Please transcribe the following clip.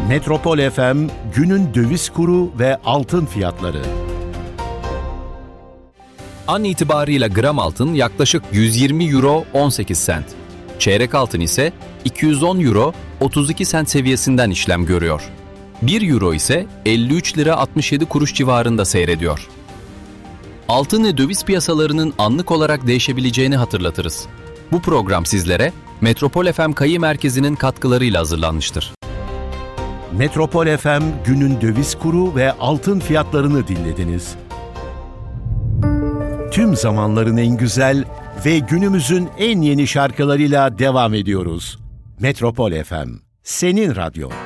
Metropol FM günün döviz kuru ve altın fiyatları. An itibariyle gram altın yaklaşık 120 euro 18 sent. Çeyrek altın ise 210 euro 32 sent seviyesinden işlem görüyor. 1 euro ise 53 lira 67 kuruş civarında seyrediyor. Altın ve döviz piyasalarının anlık olarak değişebileceğini hatırlatırız. Bu program sizlere Metropol FM Kayı Merkezi'nin katkılarıyla hazırlanmıştır. Metropol FM günün döviz kuru ve altın fiyatlarını dinlediniz. Tüm zamanların en güzel ve günümüzün en yeni şarkılarıyla devam ediyoruz. Metropol FM, senin radyo.